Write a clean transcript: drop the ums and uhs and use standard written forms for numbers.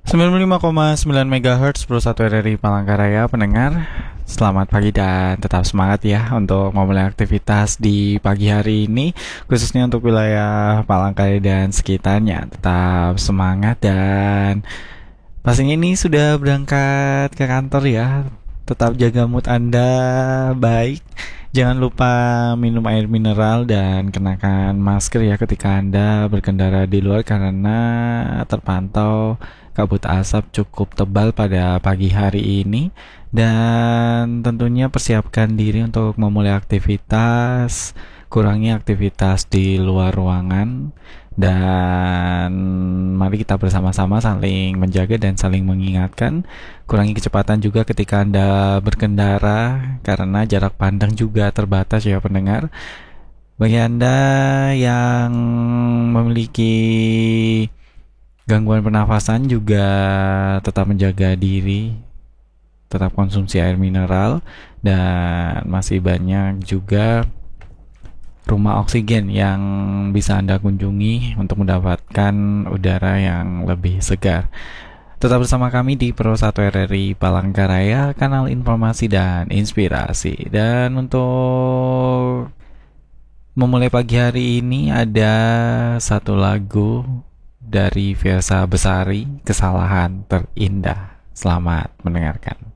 95,9 MHz Pro 1 RRI Palangkaraya. Pendengar, selamat pagi dan tetap semangat ya untuk memulai aktivitas di pagi hari ini, khususnya untuk wilayah Palangkaraya dan sekitarnya. Tetap semangat dan pastinya ini sudah berangkat ke kantor ya. Tetap jaga mood Anda baik. Jangan lupa minum air mineral dan kenakan masker ya ketika Anda berkendara di luar, karena terpantau kabut asap cukup tebal pada pagi hari ini. Dan tentunya persiapkan diri untuk memulai aktivitas, kurangi aktivitas di luar ruangan, dan mari kita bersama-sama saling menjaga dan saling mengingatkan. Kurangi kecepatan juga ketika Anda berkendara, karena jarak pandang juga terbatas ya pendengar. Bagi Anda yang memiliki gangguan pernafasan juga tetap menjaga diri, tetap konsumsi air mineral, dan masih banyak juga rumah oksigen yang bisa Anda kunjungi untuk mendapatkan udara yang lebih segar. Tetap bersama kami di Pro 1 RRI Palangkaraya, kanal informasi dan inspirasi. Dan untuk memulai pagi hari ini ada satu lagu dari Versa Besari, Kesalahan Terindah. Selamat mendengarkan.